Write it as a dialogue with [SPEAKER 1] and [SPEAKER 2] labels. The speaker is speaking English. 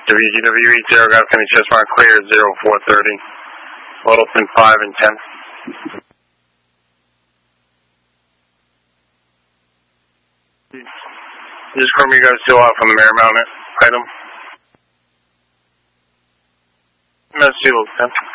[SPEAKER 1] WGW 80, got Penny chest mark clear, 0430. Littleton 5 and 10. Just confirm you guys still off on the mirror mounted item. That's Littleton 10.